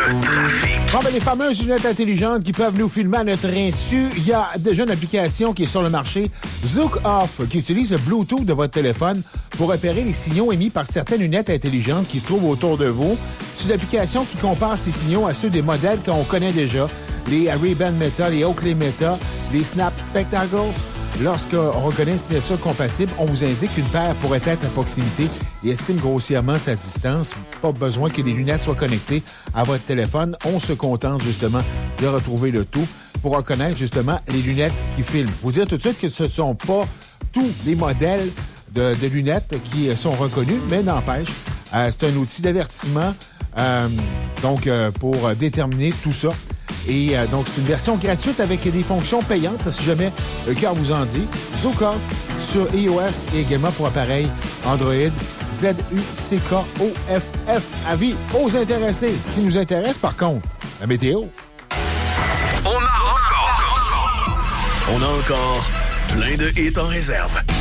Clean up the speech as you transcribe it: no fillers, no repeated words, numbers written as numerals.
Bon, ben, les fameuses lunettes intelligentes qui peuvent nous filmer à notre insu, il y a déjà une application qui est sur le marché, Zook Off, qui utilise le Bluetooth de votre téléphone pour repérer les signaux émis par certaines lunettes intelligentes qui se trouvent autour de vous. C'est une application qui compare ces signaux à ceux des modèles qu'on connaît déjà, les Ray-Ban Meta, les Oakley Meta, les Snap Spectacles. Lorsqu'on reconnaît une signature compatible, on vous indique qu'une paire pourrait être à proximité et estime grossièrement sa distance. Pas besoin que les lunettes soient connectées à votre téléphone. On se contente justement de retrouver le tout pour reconnaître justement les lunettes qui filment. Vous dire tout de suite que ce ne sont pas tous les modèles de lunettes qui sont reconnus, mais n'empêche, c'est un outil d'avertissement pour déterminer tout ça. Et donc, c'est une version gratuite avec des fonctions payantes, si jamais le cœur vous en dit. Zook Off sur iOS et également pour appareil Android. ZUCKOFF. Avis aux intéressés. Ce qui nous intéresse, par contre, la météo. On a encore plein de hits en réserve.